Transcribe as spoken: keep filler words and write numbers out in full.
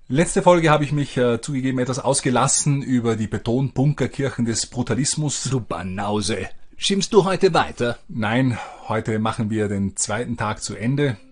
Letzte Folge habe ich mich äh, zugegeben etwas ausgelassen über die Betonbunkerkirchen des Brutalismus. Du Banause. Schimpfst du heute weiter? Nein, heute machen wir den zweiten Tag zu Ende.